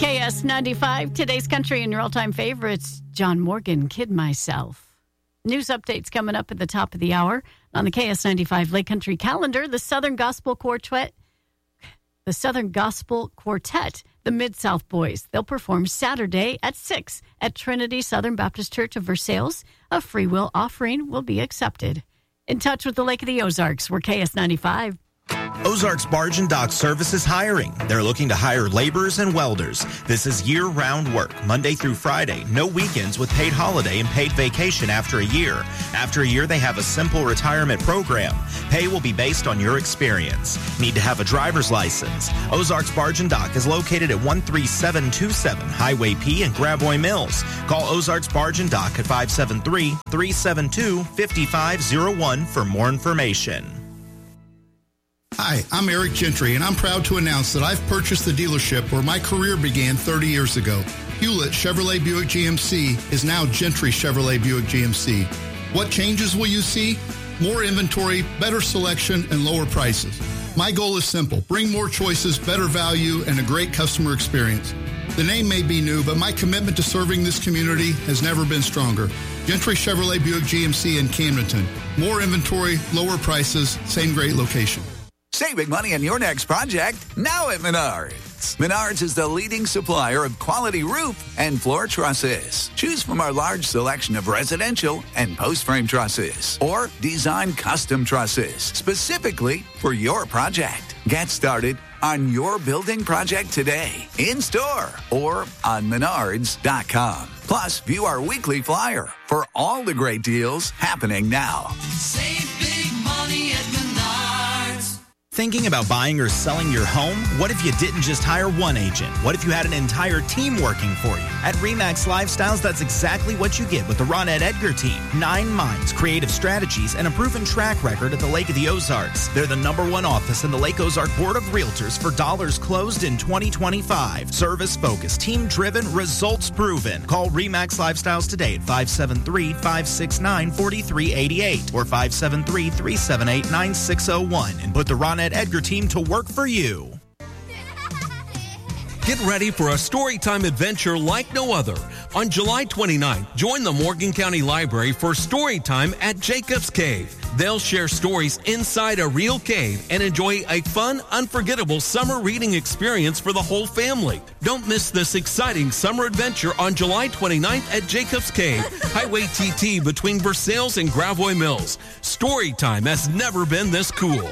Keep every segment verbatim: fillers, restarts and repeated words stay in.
K S ninety-five, today's country and real-time favorites, John Morgan, Kid Myself. News updates coming up at the top of the hour. On the K S ninety-five Lake Country calendar, the Southern Gospel Quartet, the Southern Gospel Quartet, the Mid-South Boys. They'll perform Saturday at six at Trinity Southern Baptist Church of Versailles. A free will offering will be accepted. In touch with the Lake of the Ozarks, we're K S ninety-five. Ozarks Barge and Dock Service is hiring. They're looking to hire laborers and welders. This is year-round work, Monday through Friday. No weekends with paid holiday and paid vacation after a year. After a year, they have a simple retirement program. Pay will be based on your experience. Need to have a driver's license. Ozarks Barge and Dock is located at one three seven two seven Highway P in Gravois Mills. Call Ozarks Barge and Dock at five seven three, three seven two, five five zero one for more information. Hi, I'm Eric Gentry, and I'm proud to announce that I've purchased the dealership where my career began thirty years ago. Hewlett Chevrolet Buick G M C is now Gentry Chevrolet Buick G M C. What changes will you see? More inventory, better selection, and lower prices. My goal is simple. Bring more choices, better value, and a great customer experience. The name may be new, but my commitment to serving this community has never been stronger. Gentry Chevrolet Buick G M C in Camdenton. More inventory, lower prices, same great location. Saving money on your next project now at Menards. Menards is the leading supplier of quality roof and floor trusses. Choose from our large selection of residential and post-frame trusses or design custom trusses specifically for your project. Get started on your building project today, in-store or on menards dot com. Plus, view our weekly flyer for all the great deals happening now. Save big money at Menards. Thinking about buying or selling your home? What if you didn't just hire one agent? What if you had an entire team working for you? At RE/MAX Lifestyles, that's exactly what you get with the Ronette Edgar team. Nine minds, creative strategies, and a proven track record at the Lake of the Ozarks. They're the number one office in the Lake Ozark Board of Realtors for dollars closed in twenty twenty-five. Service-focused, team-driven, results-proven. Call RE/MAX Lifestyles today at five seven three, five six nine, four three eight eight or five seven three, three seven eight, nine six zero one and put the Ronette Edgar team to work for you. Get ready for a storytime adventure like no other. On July twenty-ninth, join the Morgan County Library for Storytime at Jacob's Cave. They'll share stories inside a real cave and enjoy a fun, unforgettable summer reading experience for the whole family. Don't miss this exciting summer adventure on July twenty-ninth at Jacob's Cave, Highway T T between Versailles and Gravois Mills. Storytime has never been this cool.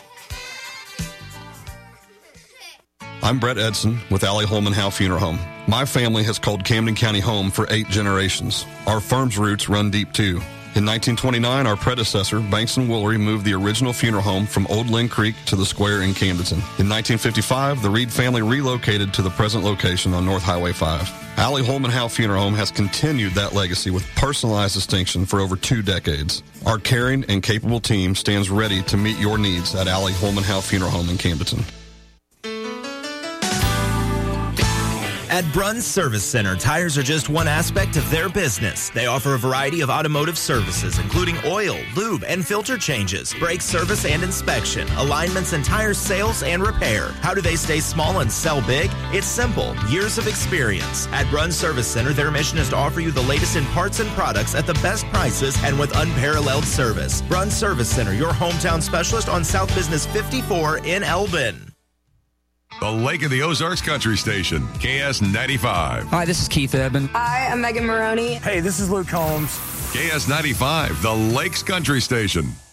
I'm Brett Edson with Allie Holman Howe Funeral Home. My family has called Camden County home for eight generations. Our firm's roots run deep too. In nineteen twenty-nine, our predecessor, Banks and Woolery, moved the original funeral home from Old Lynn Creek to the square in Camdenton. In nineteen fifty-five, the Reed family relocated to the present location on North Highway five. Allie Holman Howe Funeral Home has continued that legacy with personalized distinction for over two decades. Our caring and capable team stands ready to meet your needs at Allie Holman Howe Funeral Home in Camdenton. At Bruns Service Center, tires are just one aspect of their business. They offer a variety of automotive services, including oil, lube, and filter changes, brake service and inspection, alignments and tire sales and repair. How do they stay small and sell big? It's simple. Years of experience. At Bruns Service Center, their mission is to offer you the latest in parts and products at the best prices and with unparalleled service. Bruns Service Center, your hometown specialist on South Business fifty-four in Elbin. The Lake of the Ozarks Country Station, K S ninety-five. Hi, this is Keith Urban. Hi, I'm Megan Maroney. Hey, this is Luke Holmes. K S ninety-five, the Lakes Country Station.